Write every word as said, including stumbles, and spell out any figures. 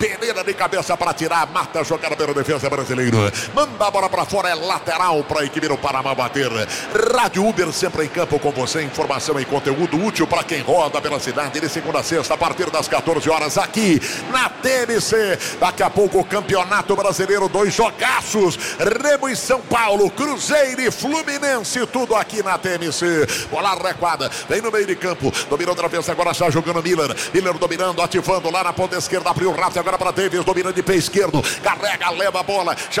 Peneira de cabeça para tirar, mata a jogada pela defesa brasileira. Manda a bola para fora, é lateral para a equipe do Paraná bater. Rádio Uber sempre em campo com você. Informação e conteúdo útil para quem roda pela cidade de segunda a sexta, a partir das quatorze horas aqui na T M C. Daqui a pouco o Campeonato Brasileiro, dois jogaços. Remo e São Paulo, Cruzeiro e Fluminense, tudo aqui na T M C. Bola recuada, vem no meio de campo. Dominou outra vez, agora está jogando Miller. Miller dominando, ativando lá na ponta esquerda. Abriu o rato agora para Davis, dominando de pé esquerdo. Carrega, leva a bola.